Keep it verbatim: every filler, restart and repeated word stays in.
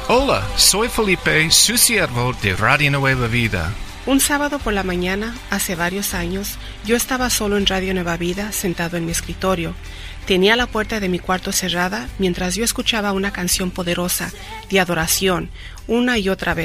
Hola, soy Felipe, su siervo de Radio Nueva Vida. Un sábado por la mañana, hace varios años, yo estaba solo en Radio Nueva Vida, sentado en mi escritorio. Tenía la puerta de mi cuarto cerrada mientras yo escuchaba una canción poderosa de adoración, una y otra vez.